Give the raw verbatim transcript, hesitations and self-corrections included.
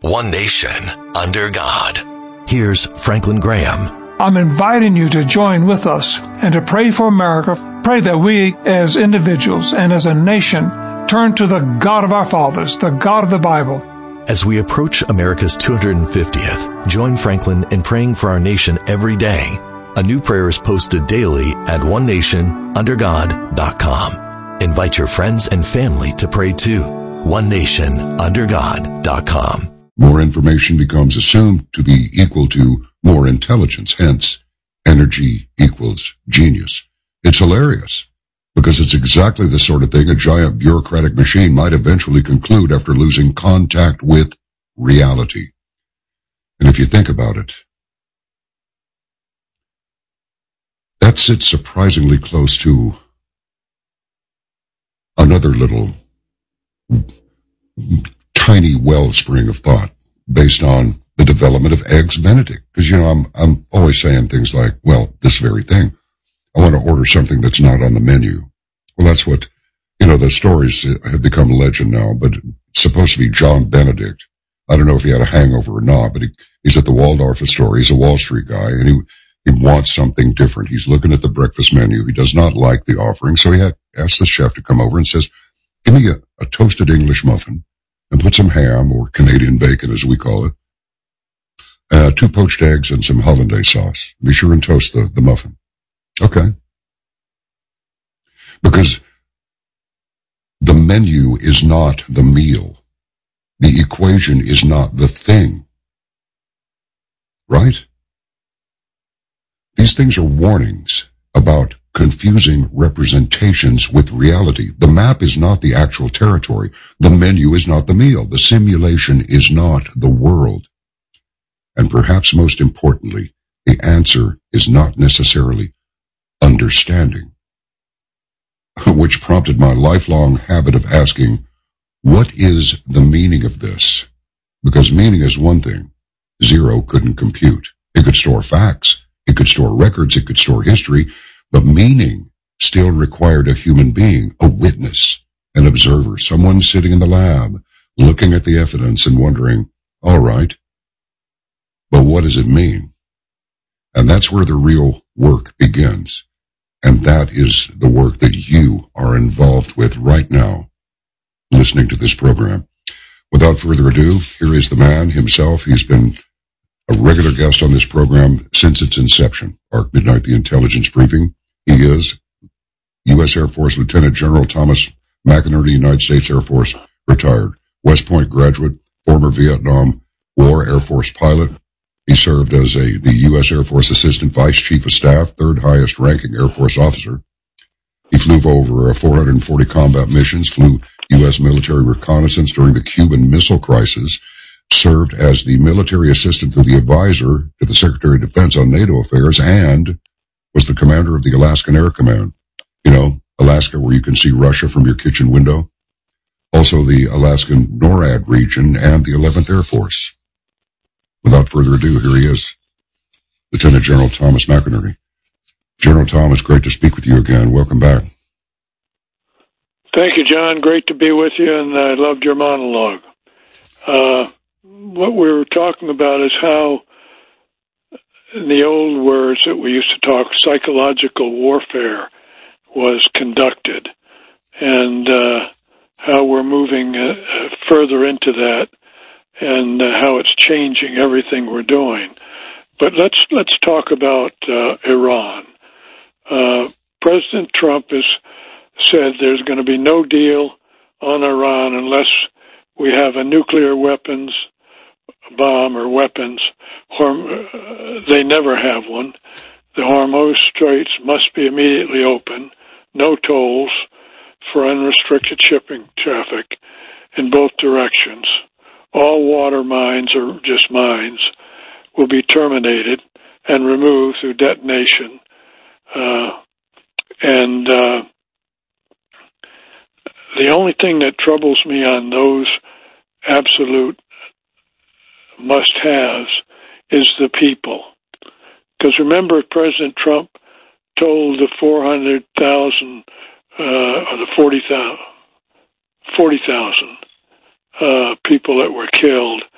One nation, under God. Here's Franklin Graham. I'm inviting you to join with us and to pray for America. Pray that we as individuals and as a nation turn to the God of our fathers, the God of the Bible. As we approach America's two hundred fiftieth, join Franklin in praying for our nation every day. A new prayer is posted daily at one nation under god dot com. Invite your friends and family to pray too. one nation under god dot com. More information becomes assumed to be equal to more intelligence, hence energy equals genius. It's hilarious because it's exactly the sort of thing a giant bureaucratic machine might eventually conclude after losing contact with reality. And if you think about it, that sits surprisingly close to another little tiny wellspring of thought based on the development of Eggs Benedict. Because, you know, I'm, I'm always saying things like, well, this very thing. I want to order something that's not on the menu. Well, that's what, you know, the stories have become legend now, but it's supposed to be John Benedict. I don't know if he had a hangover or not, but he, he's at the Waldorf Astoria. He's a Wall Street guy, and he, he wants something different. He's looking at the breakfast menu. He does not like the offering, so he had, asked the chef to come over and says, give me a, a toasted English muffin and put some ham, or Canadian bacon as we call it, uh, two poached eggs and some hollandaise sauce. Be sure and toast the, the muffin. Okay. Because the menu is not the meal. The equation is not the thing. Right? These things are warnings about confusing representations with reality. The map is not the actual territory. The menu is not the meal. The simulation is not the world. And perhaps most importantly, the answer is not necessarily understanding, which prompted my lifelong habit of asking, what is the meaning of this? Because meaning is one thing. Zero couldn't compute. It could store facts. It could store records. It could store history. But meaning still required a human being, a witness, an observer, someone sitting in the lab, looking at the evidence and wondering, all right, but what does it mean? And that's where the real work begins. And that is the work that you are involved with right now, listening to this program. Without further ado, here is the man himself. He's been a regular guest on this program since its inception, Arc Midnight, the Intelligence Briefing. He is U S Air Force Lieutenant General Thomas McInerney, United States Air Force, retired, West Point graduate, former Vietnam War Air Force pilot. He served as a the U S Air Force Assistant Vice Chief of Staff, third highest ranking Air Force officer. He flew over four hundred forty combat missions, flew U S military reconnaissance during the Cuban Missile Crisis, served as the military assistant to the advisor to the Secretary of Defense on NATO affairs, and was the commander of the Alaskan Air Command. You know, Alaska, where you can see Russia from your kitchen window. Also the Alaskan NORAD region and the eleventh Air Force. Without further ado, here he is, Lieutenant General Thomas McInerney. General Thomas, great to speak with you again. Welcome back. Thank you, John. Great to be with you, and I loved your monologue. Uh, what we were talking about is how, in the old words that we used to talk, psychological warfare was conducted, and uh, how we're moving uh, further into that, and uh, how it's changing everything we're doing. But let's let's talk about uh, Iran. Uh, President Trump has said there's going to be no deal on Iran unless we have a nuclear weapons bomb or weapons. Horm- they never have one. The Hormuz Straits must be immediately open. No tolls for unrestricted shipping traffic in both directions. All water mines, or just mines, will be terminated and removed through detonation. Uh, and uh, the only thing that troubles me on those absolute must-haves is the people. Because remember, President Trump told the four hundred thousand, uh, or the forty thousand, forty thousand uh, people that were killed